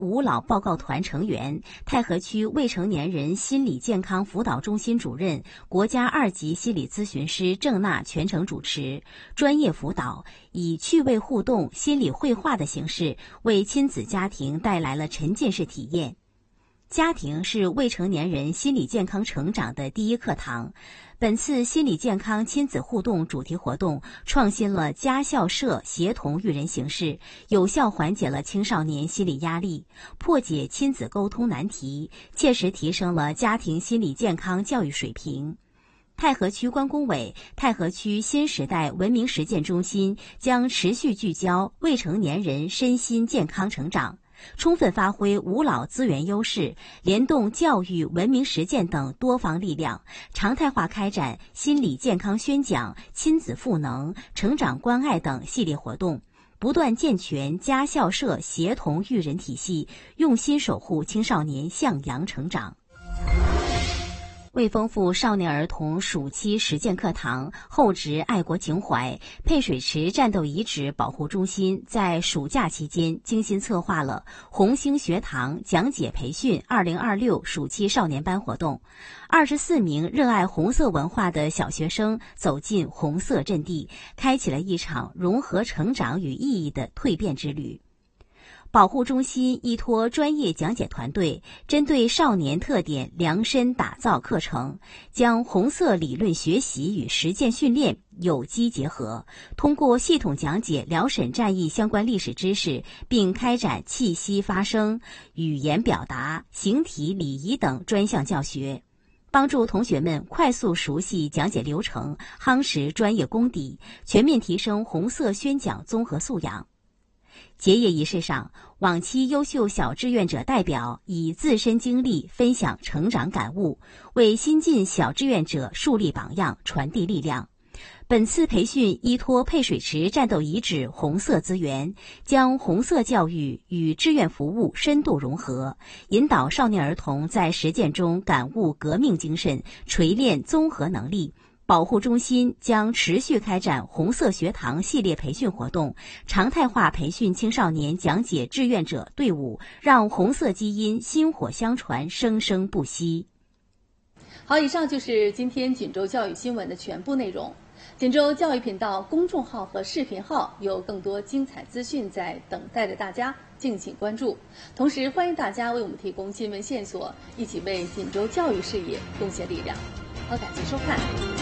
吾老报告团成员、太和区未成年人心理健康辅导中心主任、国家2级心理咨询师郑娜全程主持，专业辅导，以趣味互动、心理绘画的形式，为亲子家庭带来了沉浸式体验。家庭是未成年人心理健康成长的第一课堂。本次心理健康亲子互动主题活动创新了家校社协同育人形式，有效缓解了青少年心理压力，破解亲子沟通难题，切实提升了家庭心理健康教育水平。太和区关工委、太和区新时代文明实践中心将持续聚焦未成年人身心健康成长，充分发挥吾老资源优势，联动教育、文明实践等多方力量，常态化开展心理健康宣讲、亲子赋能、成长关爱等系列活动，不断健全家校社协同育人体系，用心守护青少年向阳成长。为丰富少年儿童暑期实践课堂，厚植爱国情怀，配水池战斗遗址保护中心在暑假期间精心策划了红星学堂讲解培训2026暑期少年班活动。24名热爱红色文化的小学生走进红色阵地，开启了一场融合成长与意义的蜕变之旅。保护中心依托专业讲解团队，针对少年特点量身打造课程，将红色理论学习与实践训练有机结合，通过系统讲解辽沈战役相关历史知识，并开展气息发声、语言表达、形体礼仪等专项教学，帮助同学们快速熟悉讲解流程，夯实专业功底，全面提升红色宣讲综合素养。结业仪式上，往期优秀小志愿者代表以自身经历分享成长感悟，为新进小志愿者树立榜样，传递力量。本次培训依托配水池战斗遗址红色资源，将红色教育与志愿服务深度融合，引导少年儿童在实践中感悟革命精神，锤炼综合能力。保护中心将持续开展红色学堂系列培训活动，常态化培训青少年讲解志愿者队伍，让红色基因薪火相传，生生不息。 好，以上就是今天锦州教育新闻的全部内容。锦州教育频道公众号和视频号有更多精彩资讯在等待着大家，敬请关注。同时，欢迎大家为我们提供新闻线索，一起为锦州教育事业贡献力量。好，感谢收看。